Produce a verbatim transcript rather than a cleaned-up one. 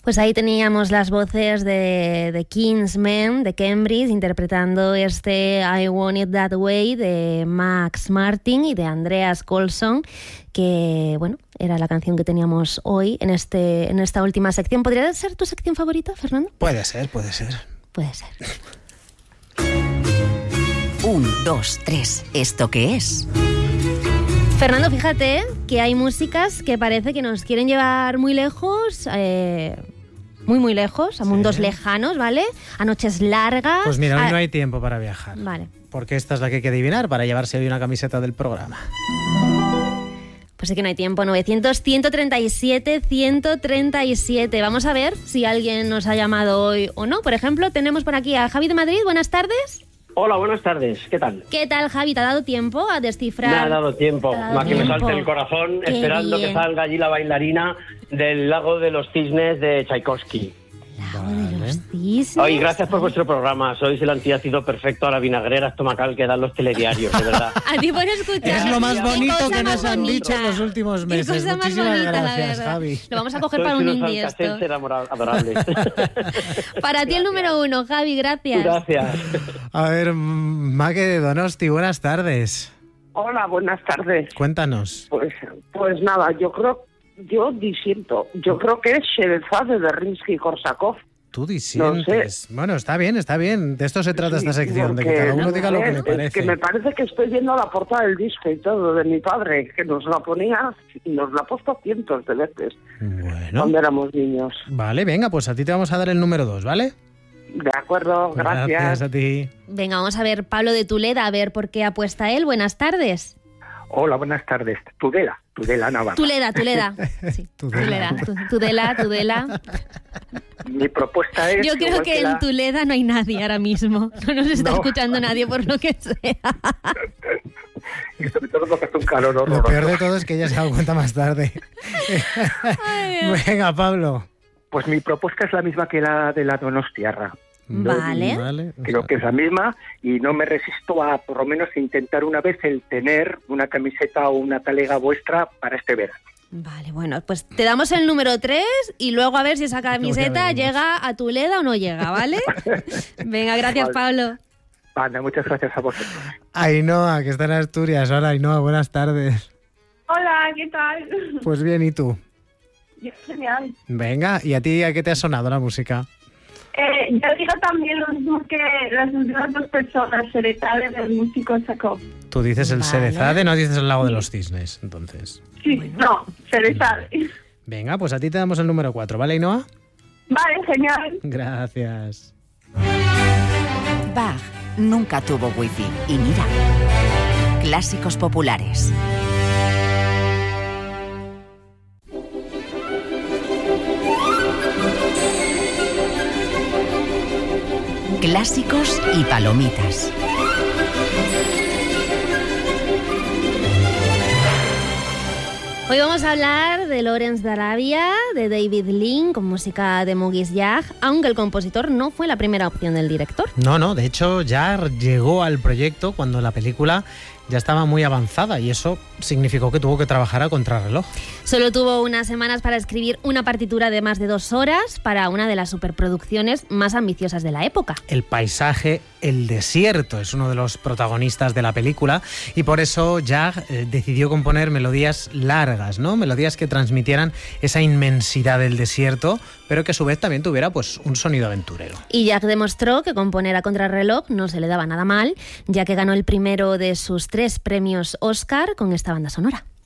Pues ahí teníamos las voces de, de Kingsmen, de Cambridge, interpretando este I Want It That Way de Max Martin y de Andreas Coulson, que, bueno, era la canción que teníamos hoy en, este, en esta última sección. ¿Podría ser tu sección favorita, Fernando? Puede ser, puede ser. Puede ser. Un, dos, tres. ¿Esto qué es? Fernando, fíjate que hay músicas que parece que nos quieren llevar muy lejos, eh, muy muy lejos, a sí. mundos lejanos, ¿vale? A noches largas. Pues mira, hoy a... no hay tiempo para viajar. Vale. Porque esta es la que hay que adivinar para llevarse hoy una camiseta del programa. Pues sí que no hay tiempo. novecientos, ciento treinta y siete, ciento treinta y siete. Vamos a ver si alguien nos ha llamado hoy o no. Por ejemplo, tenemos por aquí a Javi de Madrid. Buenas tardes. Hola, buenas tardes. ¿Qué tal? ¿Qué tal, Javi? ¿Te ha dado tiempo a descifrar? Me ha dado tiempo. dado Más tiempo. que me salte el corazón Qué esperando bien. que salga allí la bailarina del Lago de los Cisnes de Tchaikovsky. Lago de los Cisnes. Oye, gracias por vuestro programa. Sois el antiácido perfecto a la vinagrera estomacal que dan los telediarios, de verdad. A ti por escuchar. Es lo más bonito que nos han bonita. dicho en los últimos Qué meses. cosa más Muchísimas bonita, la gracias, verdad. Javi. Lo vamos a coger Sois para un unos indie esto. alcacelser amora- adorables. Para ti el número uno, Javi, gracias. Gracias. A ver, Maque de Donosti, buenas tardes. Hola, buenas tardes. Cuéntanos. Pues, pues nada, yo creo, yo disiento. Yo creo que es Sherezade de Rimsky-Korsakov. Tú disientes. No Bueno, está bien, está bien. De esto se trata Sí, esta sección, de que porque, cada uno no diga lo que sé, le es parece. que me parece que estoy viendo la portada del disco y todo, de mi padre, que nos la ponía, nos la ha puesto cientos de veces Bueno, cuando éramos niños. vale, venga, pues a ti te vamos a dar el número dos, ¿vale? De acuerdo, gracias. Gracias a ti. Venga, vamos a ver Pablo de Tuleda, a ver por qué apuesta él. Buenas tardes. Hola, buenas tardes. Tudela, Tudela Navarra. Tuleda, Tuleda. Sí, Tudela. Tuleda. Tu- Tudela, Tudela. Mi propuesta es... Yo creo igual que en la- Tuleda no hay nadie ahora mismo. No nos está No. escuchando nadie por lo que sea. Y sobre todo porque hace un calor Lo horroroso. peor de todo es que ella se ha dado cuenta más tarde. Ay, Dios. Venga, Pablo. Pues mi propuesta es la misma que la de la Donostiarra. Vale. Vale. o Creo sea, que es la misma y no me resisto a, por lo menos, intentar una vez el tener una camiseta o una talega vuestra para este verano. Vale, bueno, pues te damos el número tres y luego a ver si esa camiseta veremos. llega a Tuleda o no llega, ¿vale? Venga, gracias, Vale. Pablo. Vale, muchas gracias a vosotros. Ainhoa, que está en Asturias. Hola, Ainhoa, buenas tardes. Hola, ¿qué tal? Pues bien, ¿y tú? Genial. Venga, ¿y a ti a qué te ha sonado la música? Eh, yo digo también lo mismo que las últimas dos personas, Sherezade del músico Sakov. Tú dices el Vale. Sherezade, no dices el Lago de los Cisnes, entonces. Sí, no, Sherezade. Venga, pues a ti te damos el número cuatro, ¿vale, Ainhoa? Vale, genial. Gracias. Bach nunca tuvo wifi. Y mira, clásicos populares. Clásicos y palomitas. Hoy vamos a hablar de Lawrence de Arabia, de David Lean, con música de Mughis Yag, aunque el compositor no fue la primera opción del director. No, no, de hecho ya llegó al proyecto cuando la película ya estaba muy avanzada y eso significó que tuvo que trabajar a contrarreloj. Solo tuvo unas semanas para escribir una partitura de más de dos horas para una de las superproducciones más ambiciosas de la época. El paisaje, el desierto, es uno de los protagonistas de la película y por eso Yag eh, decidió componer melodías largas, ¿no? Melodías que transmitieran esa inmensidad del desierto, pero que a su vez también tuviera pues un sonido aventurero. Y Yag demostró que componer a contrarreloj no se le daba nada mal, ya que ganó el primero de sus tres premios Oscar con esta banda sonora.